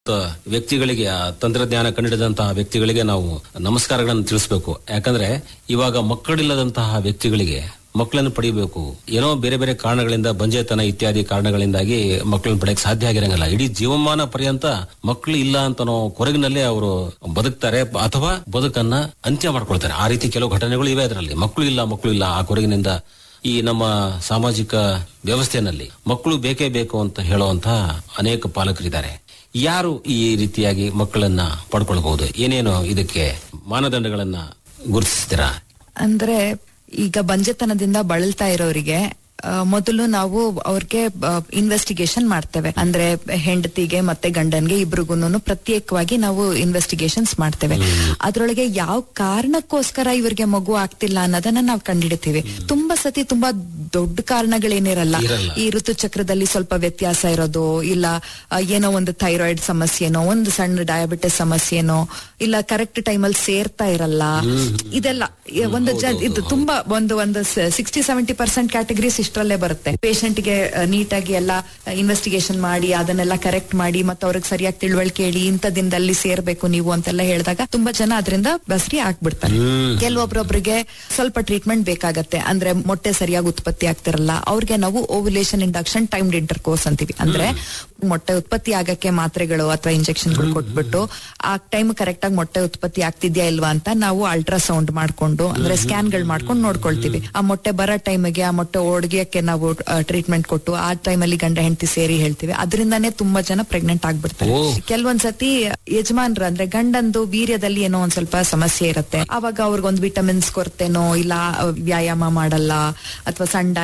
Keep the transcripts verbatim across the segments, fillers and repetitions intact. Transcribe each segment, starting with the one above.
ವ್ಯಕ್ತಿಗಳಿಗೆ, ತಂತ್ರಜ್ಞಾನ ಕಂಡಿಡಿದಂತಹ ವ್ಯಕ್ತಿಗಳಿಗೆ ನಾವು ನಮಸ್ಕಾರಗಳನ್ನು ತಿಳಿಸಬೇಕು. ಯಾಕಂದ್ರೆ ಇವಾಗ ಮಕ್ಕಳಿಲ್ಲದಂತಹ ವ್ಯಕ್ತಿಗಳಿಗೆ ಮಕ್ಕಳನ್ನು ಪಡಿಬೇಕು, ಏನೋ ಬೇರೆ ಬೇರೆ ಕಾರಣಗಳಿಂದ, ಬಂಜೆತನ ಇತ್ಯಾದಿ ಕಾರಣಗಳಿಂದಾಗಿ ಮಕ್ಕಳನ್ನು ಪಡೆಯಕ್ಕೆ ಸಾಧ್ಯ ಆಗಿರಂಗಿಲ್ಲ. ಇಡೀ ಜೀವಮಾನ ಪರ್ಯಂತ ಮಕ್ಕಳು ಇಲ್ಲ ಅಂತ ಕೊರಗಿನಲ್ಲೇ ಅವರು ಬದುಕ್ತಾರೆ ಅಥವಾ ಬದುಕನ್ನ ಅಂತ್ಯ ಮಾಡ್ಕೊಳ್ತಾರೆ. ಆ ರೀತಿ ಕೆಲವು ಘಟನೆಗಳು ಇವೆ. ಅದರಲ್ಲಿ ಮಕ್ಕಳು ಇಲ್ಲ ಮಕ್ಕಳು ಇಲ್ಲ ಆ ಕೊರಗಿನಿಂದ ಈ ನಮ್ಮ ಸಾಮಾಜಿಕ ವ್ಯವಸ್ಥೆಯಲ್ಲಿ ಮಕ್ಕಳು ಬೇಕೇ ಬೇಕು ಅಂತ ಹೇಳುವಂತಹ ಅನೇಕ ಪಾಲಕರಿದ್ದಾರೆ. ಯಾರು ಈ ರೀತಿಯಾಗಿ ಮಕ್ಕಳನ್ನ ಪಡ್ಕೊಳ್ಬಹುದು? ಏನೇನು ಇದಕ್ಕೆ ಮಾನದಂಡಗಳನ್ನ ಗುರುತಿಸ್ತೀರಾ? ಅಂದ್ರೆ ಈಗ ಬಂಜೆತನದಿಂದ ಬಳಲ್ತಾ ಇರೋರಿಗೆ ಮೊದಲು ನಾವು ಅವ್ರಿಗೆ ಇನ್ವೆಸ್ಟಿಗೇಷನ್ ಮಾಡ್ತೇವೆ. ಅಂದ್ರೆ ಹೆಂಡತಿಗೆ ಮತ್ತೆ ಗಂಡನ್ಗೆ ಇಬ್ರಿಗೂನು ಪ್ರತ್ಯೇಕವಾಗಿ ನಾವು ಇನ್ವೆಸ್ಟಿಗೇಷನ್ಸ್ ಮಾಡ್ತೇವೆ. ಅದ್ರೊಳಗೆ ಯಾವ ಕಾರಣಕ್ಕೋಸ್ಕರ ಇವ್ರಿಗೆ ಮಗು ಆಗ್ತಿಲ್ಲ ಅನ್ನೋದನ್ನ ನಾವು ಕಂಡಿಡ್ತೀವಿ. ತುಂಬಾ ಸತಿ ತುಂಬಾ ದೊಡ್ಡ ಕಾರಣಗಳೇನಿರಲ್ಲ. ಈ ಋತುಚಕ್ರದಲ್ಲಿ ಸ್ವಲ್ಪ ವ್ಯತ್ಯಾಸ ಇರೋದು, ಇಲ್ಲ ಏನೋ ಒಂದು ಥೈರಾಯ್ಡ್ ಸಮಸ್ಯೆನೋ, ಒಂದು ಸಣ್ಣ ಡಯಾಬಿಟಿಸ್ ಸಮಸ್ಯೆನೋ, ಇಲ್ಲ ಕರೆಕ್ಟ್ ಟೈಮಲ್ಲಿ ಸೇರ್ತಾ ಇರಲ್ಲ. ಇದೆಲ್ಲ ಒಂದು ಇದು ತುಂಬಾ ಒಂದು ಒಂದು ಸಿಕ್ಸ್ಟಿ ಸೆವೆಂಟಿ ಪರ್ಸೆಂಟ್ ಕ್ಯಾಟಗರೀಸ್ ಇಷ್ಟರಲ್ಲೇ ಬರುತ್ತೆ. ಪೇಷಂಟ್ಗೆ ನೀಟಾಗಿ ಎಲ್ಲ ಇನ್ವೆಸ್ಟಿಗೇಷನ್ ಮಾಡಿ ಅದನ್ನೆಲ್ಲ ಕರೆಕ್ಟ್ ಮಾಡಿ ಮತ್ತೆ ಅವ್ರಿಗೆ ಸರಿಯಾಗಿ ತಿಳುವಳಿಕೆ ಹೇಳಿ ಇಂಥ ದಿನದಲ್ಲಿ ಸೇರ್ಬೇಕು ನೀವು ಅಂತೆಲ್ಲ ಹೇಳಿದಾಗ ತುಂಬಾ ಜನ ಅದರಿಂದ ಬಸ್ರಿ ಆಗ್ಬಿಡ್ತಾರೆ. ಕೆಲವೊಬ್ರೊಬ್ರಿಗೆ ಸ್ವಲ್ಪ ಟ್ರೀಟ್ಮೆಂಟ್ ಬೇಕಾಗತ್ತೆ. ಅಂದ್ರೆ ಮೊಟ್ಟೆ ಸರಿಯಾಗಿ ಉತ್ಪತ್ತಿ ಆಗ್ತಿರಲ್ಲ, ಅವ್ರಿಗೆ ನಾವು ovulation induction timed inter course ಅಂತೀವಿ. ಅಂದ್ರೆ ಮೊಟ್ಟೆ ಉತ್ಪತ್ತಿ ಆಗಕ್ಕೆ ಮಾತ್ರೆಗಳು ಅಥವಾ ಇಂಜೆಕ್ಷನ್ಗಳು ಕೊಟ್ಬಿಟ್ಟು ಆ ಟೈಮ್ ಕರೆಕ್ಟ್ ಆಗಿ ಮೊಟ್ಟೆ ಉತ್ಪತ್ತಿ ಆಗ್ತಿದ್ಯಾ ಇಲ್ವಾ ಅಂತ ನಾವು ಅಲ್ಟ್ರಾಸೌಂಡ್ ಮಾಡ್ಕೊಂಡು, ಅಂದ್ರೆ ಸ್ಕ್ಯಾನ್ ಗಳು ಮಾಡ್ಕೊಂಡು ನೋಡ್ಕೊಳ್ತೀವಿ. ಆ ಮೊಟ್ಟೆ ಬರೋ ಟೈಮ್ಗೆ ಆ ಮೊಟ್ಟೆ ಓಡ್ಗೆಯಕ್ಕೆ ನಾವು ಟ್ರೀಟ್ಮೆಂಟ್ ಕೊಟ್ಟು ಆ ಟೈಮಲ್ಲಿ ಗಂಡ ಹೆಂಡತಿ ಸೇರಿ ಹೇಳ್ತೀವಿ. ಅದರಿಂದಾನೇ ತುಂಬಾ ಜನ ಪ್ರೆಗ್ನೆಂಟ್ ಆಗ್ಬಿಡ್ತಾರೆ. ಕೆಲವೊಂದ್ಸತಿ ಯಜಮಾನ್ರ ಅಂದ್ರೆ ಗಂಡಂದು ವೀರ್ಯದಲ್ಲಿ ಏನೋ ಒಂದ್ ಸ್ವಲ್ಪ ಸಮಸ್ಯೆ ಇರುತ್ತೆ. ಅವಾಗ ಅವ್ರಿಗೊಂದು ವಿಟಮಿನ್ಸ್ ಕೊರತೆನೋ, ಇಲ್ಲ ವ್ಯಾಯಾಮ ಮಾಡಲ್ಲ, ಅಥವಾ ಸಣ್ಣ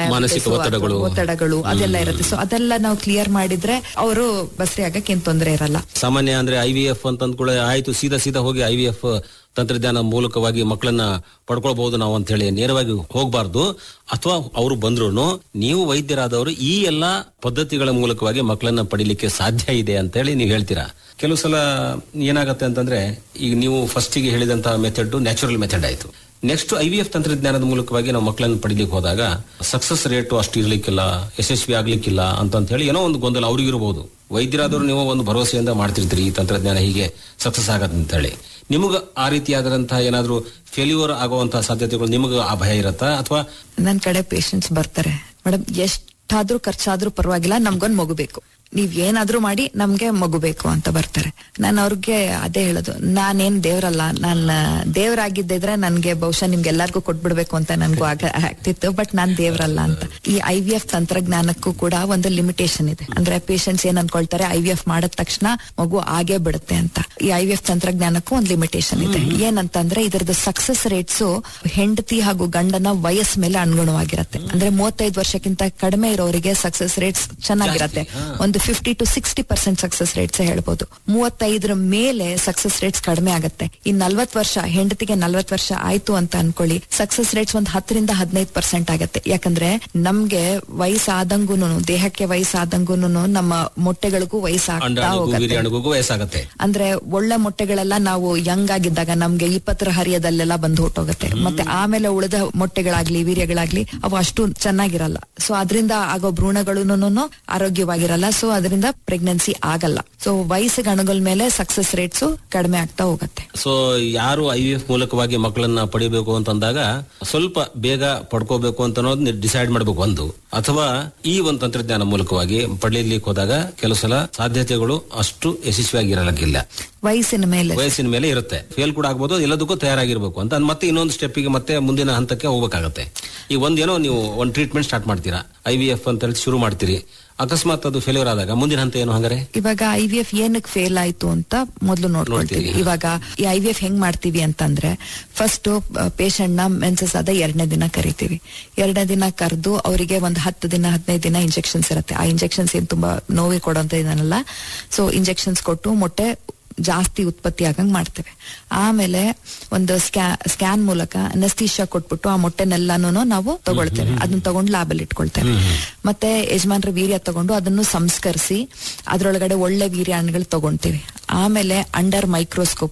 ಒತ್ತಡಗಳು ಅದೆಲ್ಲ ಇರುತ್ತೆ. ಸೊ ಅದೆಲ್ಲ ನಾವು ಕ್ಲಿಯರ್ ಮಾಡಿದ್ರೆ ಅವರು ಬಸ್ರಿ ಆಗಕ್ಕೆ ಏನ್ ತೊಂದರೆ ಇರಲ್ಲ. ಸಾಮಾನ್ಯ ಅಂದ್ರೆ ಐ ವಿ ಎಫ್ ಅಂತ ಅಂದ್ಕೊಳ್ಳೆ ಆಯ್ತು, ಸೀದಾ ಸೀದಾ ಹೋಗಿ ಐ ವಿ ಎಫ್ ತಂತ್ರಜ್ಞಾನ ಮೂಲಕವಾಗಿ ಮಕ್ಕಳನ್ನ ಪಡ್ಕೊಳ್ಬಹುದು ನಾವು ಅಂತ ಹೇಳಿ ನೇರವಾಗಿ ಹೋಗಬಾರ್ದು. ಅಥವಾ ಅವರು ಬಂದ್ರು ನೀವು ವೈದ್ಯರಾದವರು ಈ ಎಲ್ಲಾ ಪದ್ಧತಿಗಳ ಮೂಲಕವಾಗಿ ಮಕ್ಕಳನ್ನ ಪಡಿಲಿಕ್ಕೆ ಸಾಧ್ಯ ಇದೆ ಅಂತ ಹೇಳಿ ನೀವು ಹೇಳ್ತೀರಾ. ಕೆಲವು ಸಲ ಏನಾಗತ್ತೆ ಅಂತಂದ್ರೆ, ಈಗ ನೀವು ಫಸ್ಟಿಗೆ ಹೇಳಿದಂತಹ ಮೆಥಡ್ ನ್ಯಾಚುರಲ್ ಮೆಥಡ್ ಆಯ್ತು. ನೆಕ್ಸ್ಟ್ ಐ ವಿ ಎಫ್ ತಂತ್ರಜ್ಞಾನದ ಮೂಲಕವಾಗಿ ನಾವು ಮಕ್ಕಳನ್ನು ಪಡಿಲಿಕ್ಕೆ ಹೋದಾಗ ಸಕ್ಸಸ್ ರೇಟ್ ಅಷ್ಟು ಇರ್ಲಿಕ್ಕಿಲ್ಲ, ಯಶಸ್ವಿ ಆಗ್ಲಿಕ್ಕಿಲ್ಲ ಅಂತ ಹೇಳಿ ಏನೋ ಒಂದು ಗೊಂದಲ ಅವ್ರಿಗಿರಬಹುದು. ವೈದ್ಯರಾದವರು ನೀವು ಒಂದು ಭರವಸೆಯಿಂದ ಮಾಡ್ತಿರ್ತೀರಿ ಈ ತಂತ್ರಜ್ಞಾನ ಹೀಗೆ ಸಕ್ಸಸ್ ಆಗತ್ತೆ ಅಂತ ಹೇಳಿ. ನಿಮಗ ಆ ರೀತಿಯಾದಂತಹ ಏನಾದ್ರೂ ಫೇಲ್ಯೂರ್ ಆಗುವಂತಹ ಸಾಧ್ಯತೆಗಳು ನಿಮಗ ಆ ಭಯ ಇರತ್ತಾ? ಅಥವಾ ನನ್ ಕಡೆ ಪೇಷಂಟ್ಸ್ ಬರ್ತಾರೆ, ಮೇಡಮ್ ಎಷ್ಟಾದ್ರೂ ಖರ್ಚಾದ್ರೂ ಪರವಾಗಿಲ್ಲ, ನಮ್ಗೊಂದು ಮಗು ಬೇಕು, ನೀವ್ ಏನಾದ್ರೂ ಮಾಡಿ ನಮ್ಗೆ ಮಗು ಬೇಕು ಅಂತ ಬರ್ತಾರೆ. ನಾನು ಅವ್ರಿಗೆ ಅದೇ ಹೇಳೋದು, ನಾನೇನ್ ದೇವ್ರಲ್ಲ, ನಾನ್ ದೇವರಾಗಿದ್ದಿದ್ರೆ ನನ್ಗೆ ಬಹುಶಃ ನಿಮ್ಗೆಲ್ಲಾರ್ಗು ಕೊಟ್ಬಿಡ್ಬೇಕು ಅಂತ ನನ್ಗೂ ಆಗ ಆಗ್ತಿತ್ತು. ಬಟ್ ನಾನ್ ದೇವ್ರಲ್ಲ ಅಂತ. ಈ ಐ ವಿ ಎಫ್ ತಂತ್ರಜ್ಞಾನಕ್ಕೂ ಕೂಡ ಒಂದು ಲಿಮಿಟೇಷನ್ ಇದೆ. ಅಂದ್ರೆ ಪೇಷಂಟ್ಸ್ ಏನ್ ಅನ್ಕೊಳ್ತಾರೆ, ಐ ವಿ ಎಫ್ ಮಾಡಿದ ತಕ್ಷಣ ಮಗು ಆಗೇ ಬಿಡುತ್ತೆ ಅಂತ. ಈ ಐ ವಿ ಎಫ್ ತಂತ್ರಜ್ಞಾನಕ್ಕೂ ಒಂದು ಲಿಮಿಟೇಷನ್ ಇದೆ. ಏನಂತಂದ್ರೆ ಇದ್ರದ್ದು ಸಕ್ಸಸ್ ರೇಟ್ಸ್ ಹೆಂಡತಿ ಹಾಗೂ ಗಂಡನ ವಯಸ್ಸ ಮೇಲೆ ಅನುಗುಣವಾಗಿರುತ್ತೆ. ಅಂದ್ರೆ ಮೂವತ್ತೈದು ವರ್ಷಕ್ಕಿಂತ ಕಡಿಮೆ ಇರೋರಿಗೆ ಸಕ್ಸಸ್ ರೇಟ್ಸ್ ಚೆನ್ನಾಗಿರತ್ತೆ. ಒಂದು fifty to sixty percent success rates ಹೇಳ್ಬೋದು. ಮೂವತ್ತೈದರ ಮೇಲೆ ಸಕ್ಸಸ್ ರೇಟ್ಸ್ ಕಡಿಮೆ ಆಗುತ್ತೆ. ಇನ್ ನಲ್ವತ್ ವರ್ಷ ಹೆಂಡತಿಗೆ ನಲ್ವತ್ ವರ್ಷ ಆಯ್ತು ಅಂತ ಅನ್ಕೊಳ್ಳಿ, ಸಕ್ಸಸ್ ರೇಟ್ಸ್ ಒಂದ್ ಹತ್ತರಿಂದ ಹದಿನೈದು ಪರ್ಸೆಂಟ್ ಆಗುತ್ತೆ. ಯಾಕಂದ್ರೆ ನಮ್ಗೆ ವಯಸ್ಸಾದಂಗೂನು, ದೇಹಕ್ಕೆ ವಯಸ್ಸಾದಂಗೂನು ನಮ್ಮ ಮೊಟ್ಟೆಗಳಿಗೂ ವಯಸ್ಸಾಗ್ತಾ ಹೋಗುತ್ತೆ. ಅಂದ್ರೆ ಒಳ್ಳೆ ಮೊಟ್ಟೆಗಳೆಲ್ಲ ನಾವು ಯಂಗ್ ಆಗಿದ್ದಾಗ ನಮ್ಗೆ ಇಪ್ಪತ್ತರ ಹರಿಯದಲ್ಲೆಲ್ಲ ಬಂದು ಹೊಟ್ಟೋಗುತ್ತೆ. ಮತ್ತೆ ಆಮೇಲೆ ಉಳಿದ ಮೊಟ್ಟೆಗಳಾಗ್ಲಿ ವೀರ್ಯಗಳಾಗ್ಲಿ ಅವು ಅಷ್ಟು ಚೆನ್ನಾಗಿರಲ್ಲ. ಸೊ ಅದರಿಂದ ಆಗೋ ಭ್ರೂಣಗಳೂನು ಆರೋಗ್ಯವಾಗಿರಲ್ಲ. ಸೊ ಅದರಿಂದ ಪ್ರೆಗ್ನೆನ್ಸಿ ಆಗಲ್ಲ. ಸೊ ವಯಸ್ಸಿಗೆ ಅನುಗುಣ ಮೇಲೆ ಸಕ್ಸಸ್ ರೇಟ್ಸ್ ಕಡಿಮೆ ಆಗ್ತಾ ಹೋಗುತ್ತೆ. ಸೊ ಯಾರು ಐ ವಿ ಎಫ್ ಮೂಲಕವಾಗಿ ಮಕ್ಕಳನ್ನ ಪಡಿಬೇಕು ಅಂತಂದಾಗ ಸ್ವಲ್ಪ ಬೇಗ ಪಡ್ಕೋಬೇಕು ಅಂತ ಅನ್ನೋದು ಡಿಸೈಡ್ ಮಾಡಬೇಕು ಒಂದು. ಅಥವಾ ಈ ಒಂದು ತಂತ್ರಜ್ಞಾನ ಮೂಲಕವಾಗಿ ಪಡೆಯಲಿಕ್ಕೆ ಹೋದಾಗ ಕೆಲವು ಸಲ ಸಾಧ್ಯತೆಗಳು ಅಷ್ಟು ಯಶಸ್ವಿಯಾಗಿರಲಿಕ್ಕಿಲ್ಲ. ವಯಸ್ಸಿನ ಮೇಲೆ ವಯಸ್ಸಿನ ಮೇಲೆ ಇರುತ್ತೆ. ಫೇಲ್ ಕೂಡ ಆಗ್ಬೋದು, ಎಲ್ಲದಕ್ಕೂ ತಯಾರಾಗಿರ್ಬೇಕು ಅಂತ ಮತ್ತೆ ಇನ್ನೊಂದು ಸ್ಟೆಪ್ಗೆ ಮತ್ತೆ ಮುಂದಿನ ಹಂತಕ್ಕೆ ಹೋಗ್ಬೇಕಾಗತ್ತೆ. ಈ ಒಂದೇನೋ ನೀವು ಒಂದು ಟ್ರೀಟ್ಮೆಂಟ್ ಸ್ಟಾರ್ಟ್ ಮಾಡ್ತೀರಾ, ಐ ವಿ ಎಫ್ ಅಂತ ಹೇಳಿ ಶುರು ಮಾಡ್ತೀರಿ, ಅಕಸ್ಮಾತ್ ಅದು ಫೇಲ್ಯೂರ್ ಆದಾಗ ಮುಂದಿನ ಹಂತ ಏನು? ಹಂಗಾರೆ ಇವಾಗ ಐ ವಿ ಎಫ್ ಏನಕ್ಕೆ ಫೇಲ್ ಆಯ್ತು ಅಂತ ಮೊದಲು ನೋಡ್ಕೊಳ್ತೀವಿ. ಇವಾಗ ಈ ಐ ವಿ ಎಫ್ ಹೆಂಗ್ ಮಾಡ್ತೀವಿ ಅಂತಂದ್ರೆ, ಫಸ್ಟ್ ಪೇಷಂಟ್ ನ ಮೆನ್ಸಸ್ ಆದ ಎರಡನೇ ದಿನ ಕರಿತೀವಿ. ಎರಡನೇ ದಿನ ಕರೆದು ಅವರಿಗೆ ಒಂದು ಹತ್ತು ದಿನ ಹದಿನೈದು ದಿನ ಇಂಜೆಕ್ಷನ್ಸ್ ಇರುತ್ತೆ. ಆ ಇಂಜೆಕ್ಷನ್ಸ್ ಏನ್ ತುಂಬಾ ನೋವಿ ಕೊಡೋಂತ ಇದನ್ನಲ್ಲ. ಸೊ ಇಂಜೆಕ್ಷನ್ಸ್ ಕೊಟ್ಟು ಮೊಟ್ಟೆ ಜಾಸ್ತಿ ಉತ್ಪತ್ತಿ ಆಗಂಗ್ ಮಾಡ್ತೇವೆ. ಆಮೇಲೆ ಒಂದು ಸ್ಕ್ಯಾ ಸ್ಕ್ಯಾನ್ ಮೂಲಕ ಅನಸ್ತೀಶಿಯಾ ಕೊಟ್ಬಿಟ್ಟು ಆ ಮೊಟ್ಟೆನೆಲ್ಲಾನು ನಾವು ತಗೊಳ್ತೇವೆ. ಅದನ್ನ ತಗೊಂಡು ಲ್ಯಾಬಲ್ಲಿ ಇಟ್ಕೊಳ್ತೇವೆ. ಮತ್ತೆ ಯಜಮಾನ್ರ ವೀರ್ಯ ತಗೊಂಡು ಅದನ್ನು ಸಂಸ್ಕರಿಸಿ ಅದ್ರೊಳಗಡೆ ಒಳ್ಳೆ ವೀರ್ಯಾಣುಗಳು ತಗೊಂತೀವಿ. ಆಮೇಲೆ ಅಂಡರ್ ಮೈಕ್ರೋಸ್ಕೋಪ್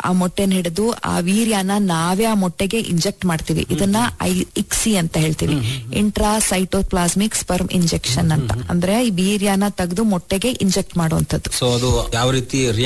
ಆ ಮೊಟ್ಟೆನ ಹಿಡಿದು ಆ ವೀರ್ಯನ ನಾವೇ ಆ ಮೊಟ್ಟೆಗೆ ಇಂಜೆಕ್ಟ್ ಮಾಡ್ತೀವಿ. ಇದನ್ನ ಐ ಇಕ್ಸಿ ಅಂತ ಹೇಳ್ತೀವಿ, ಇಂಟ್ರಾ ಸೈಟೋಪ್ಲಾಸ್ಮಿಕ್ ಸ್ಪರ್ಮ್ ಇಂಜೆಕ್ಷನ್ ಅಂತ. ಅಂದ್ರೆ ಈ ವೀರ್ಯನ ತೆಗೆದು ಮೊಟ್ಟೆಗೆ ಇಂಜೆಕ್ಟ್ ಮಾಡುವಂತದ್ದು. ಸೊ ಅದು ಯಾವ ರೀತಿ